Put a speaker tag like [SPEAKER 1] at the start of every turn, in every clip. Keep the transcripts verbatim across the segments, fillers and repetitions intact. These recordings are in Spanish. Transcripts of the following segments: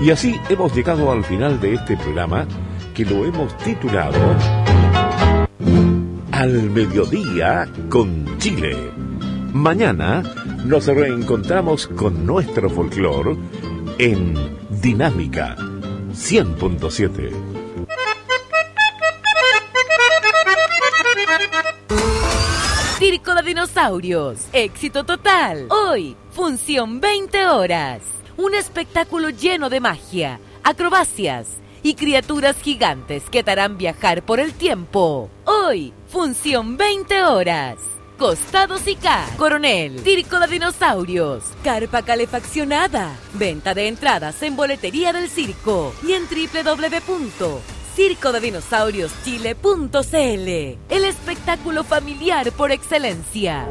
[SPEAKER 1] Y así hemos llegado al final de este programa que lo hemos titulado Al Mediodía con Chile. Mañana nos reencontramos con nuestro folclore en Dinámica cien punto siete.
[SPEAKER 2] Circo de Dinosaurios, éxito total. Hoy, función veinte horas. Un espectáculo lleno de magia, acrobacias y criaturas gigantes que te harán viajar por el tiempo. Hoy, función veinte horas. Costados y K, Coronel, Circo de Dinosaurios, carpa calefaccionada, venta de entradas en boletería del circo y en doble u doble u doble u punto circo de dinosaurios chile punto c l. El espectáculo familiar por excelencia.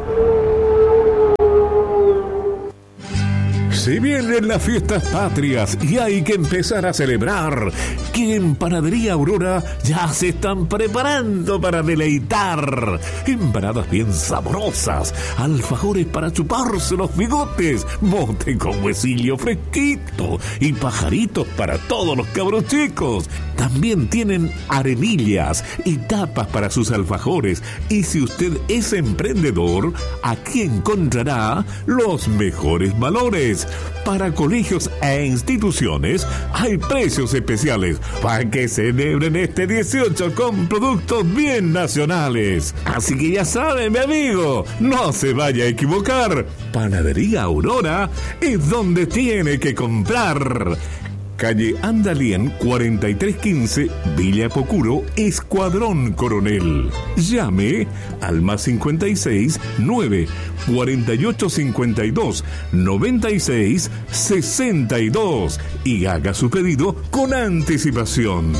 [SPEAKER 3] Se vienen las fiestas patrias y hay que empezar a celebrar, que en Panadería Aurora ya se están preparando para deleitar. Empanadas bien sabrosas, alfajores para chuparse los bigotes, mote con huesillo fresquito y pajaritos para todos los cabros chicos. También tienen arenillas y tapas para sus alfajores. Y si usted es emprendedor, aquí encontrará los mejores valores. Para colegios e instituciones hay precios especiales para que celebren este dieciocho con productos bien nacionales. Así que ya sabe, mi amigo, no se vaya a equivocar. Panadería Aurora es donde tiene que comprar. Calle Andalien cuarenta y tres quince, Villa Pocuro, Escuadrón Coronel. Llame al más cincuenta y seis, nueve, cuarenta y ocho cincuenta y dos, noventa y seis, sesenta y dos y haga su pedido con anticipación.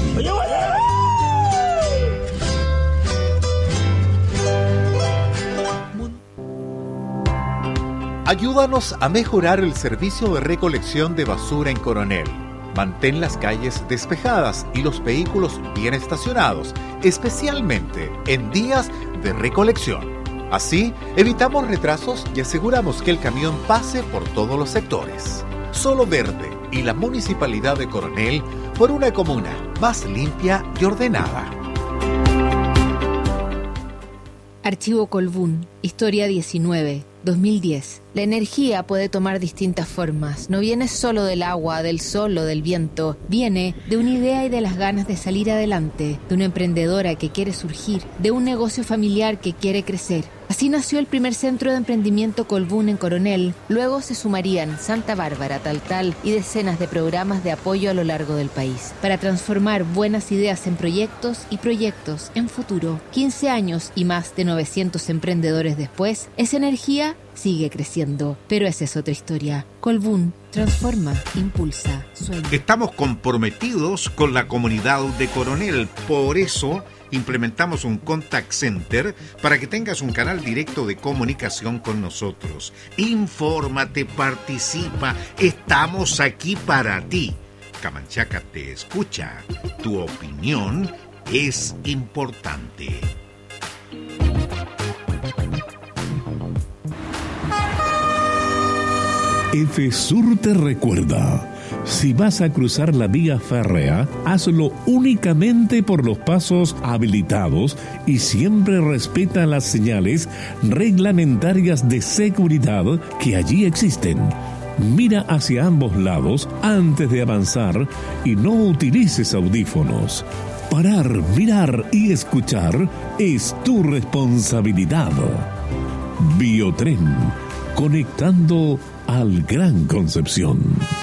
[SPEAKER 4] Ayúdanos a mejorar el servicio de recolección de basura en Coronel. Mantén las calles despejadas y los vehículos bien estacionados, especialmente en días de recolección. Así, evitamos retrasos y aseguramos que el camión pase por todos los sectores. Solo Verde y la Municipalidad de Coronel por una comuna más limpia y ordenada.
[SPEAKER 5] Archivo Colbún, Historia diecinueve, dos mil diez. La energía puede tomar distintas formas. No viene solo del agua, del sol o del viento. Viene de una idea y de las ganas de salir adelante, de una emprendedora que quiere surgir, de un negocio familiar que quiere crecer. Así nació el primer centro de emprendimiento Colbún en Coronel. Luego se sumarían Santa Bárbara, Taltal y decenas de programas de apoyo a lo largo del país para transformar buenas ideas en proyectos y proyectos en futuro. quince años y más de novecientos emprendedores después, esa energía sigue creciendo, pero esa es otra historia. Colbún transforma, impulsa, sueña.
[SPEAKER 6] Estamos comprometidos con la comunidad de Coronel, por eso implementamos un contact center para que tengas un canal directo de comunicación con nosotros. Infórmate, participa, estamos aquí para ti. Camanchaca te escucha, tu opinión es importante.
[SPEAKER 3] Efesur te recuerda, si vas a cruzar la vía férrea, hazlo únicamente por los pasos habilitados y siempre respeta las señales reglamentarias de seguridad que allí existen. Mira hacia ambos lados antes de avanzar y no utilices audífonos. Parar, mirar y escuchar es tu responsabilidad. Biotren, conectando al Gran Concepción.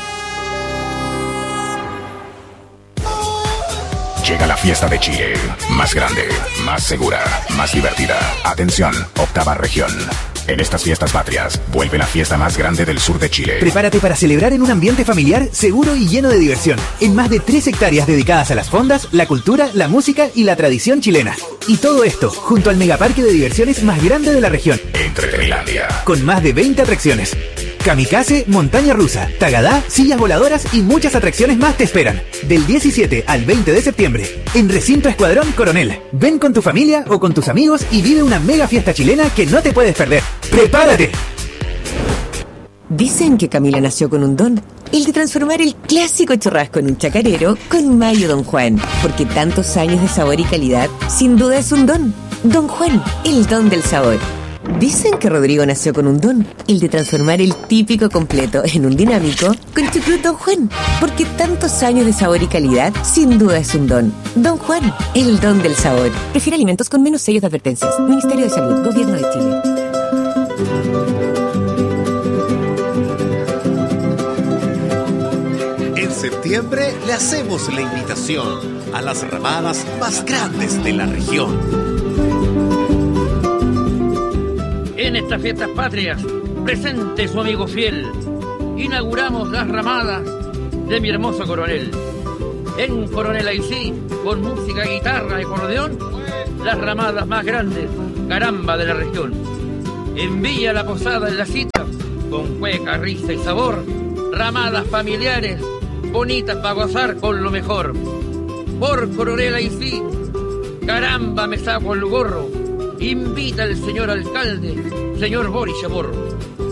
[SPEAKER 7] Llega la fiesta de Chile, más grande, más segura, más divertida. Atención, octava región. En estas fiestas patrias, vuelve la fiesta más grande del sur de Chile.
[SPEAKER 8] Prepárate para celebrar en un ambiente familiar, seguro y lleno de diversión. En más de tres hectáreas dedicadas a las fondas, la cultura, la música y la tradición chilena. Y todo esto, junto al megaparque de diversiones más grande de la región.
[SPEAKER 7] Entretenilandia.
[SPEAKER 8] Con más de veinte atracciones. Kamikaze, montaña rusa, Tagadá, sillas voladoras y muchas atracciones más te esperan. Del diecisiete al veinte de septiembre, en Recinto Escuadrón Coronel. Ven con tu familia o con tus amigos y vive una mega fiesta chilena que no te puedes perder. ¡Prepárate!
[SPEAKER 9] Dicen que Camila nació con un don. el de transformar el clásico churrasco en un chacarero con mayo Don Juan. Porque tantos años de sabor y calidad, sin duda es un don. Don Juan, el don del sabor. Dicen que Rodrigo nació con un don, el de transformar el típico completo en un dinámico con Chucrut Don Juan. Porque tantos años de sabor y calidad, sin duda es un don. Don Juan, el don del sabor. Prefiere alimentos con menos sellos de advertencias. Ministerio de Salud, Gobierno de Chile.
[SPEAKER 4] En septiembre le hacemos la invitación a las ramadas más grandes de la región.
[SPEAKER 10] En estas fiestas patrias, presente su amigo fiel, inauguramos las ramadas de mi hermoso Coronel. En Coronel Aicí, con música, guitarra y acordeón, las ramadas más grandes, caramba, de la región. En Villa La Posada, en la cita, con cueca, risa y sabor, ramadas familiares, bonitas para gozar con lo mejor. Por Coronel Aicí, caramba, me saco el gorro. Invita el señor alcalde, señor Boris Chamorro.